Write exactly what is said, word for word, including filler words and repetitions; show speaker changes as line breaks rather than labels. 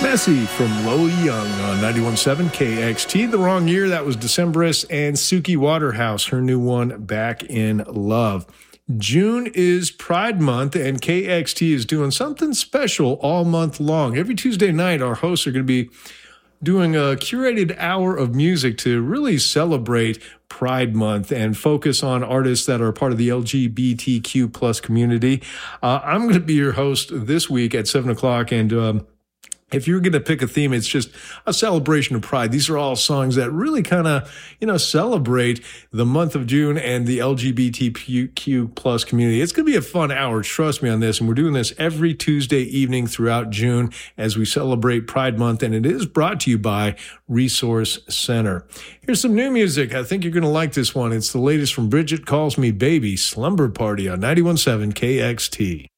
Messy from Lola Young on ninety-one point seven K X T. The wrong year, that was Decemberists and Suki Waterhouse, her new one, Back in Love. June is Pride Month, and K X T is doing something special all month long. Every Tuesday night, our hosts are going to be doing a curated hour of music to really celebrate Pride Month and focus on artists that are part of the L G B T Q plus community. Uh, I'm going to be your host this week at seven o'clock, and um, if you're going to pick a theme, it's just a celebration of Pride. These are all songs that really kind of, you know, celebrate the month of June and the L G B T Q plus community. It's going to be a fun hour. Trust me on this. And we're doing this every Tuesday evening throughout June as we celebrate Pride Month. And it is brought to you by Resource Center. Here's some new music. I think you're going to like this one. It's the latest from Bridget Calls Me Baby, Slumber Party on ninety-one point seven K X T.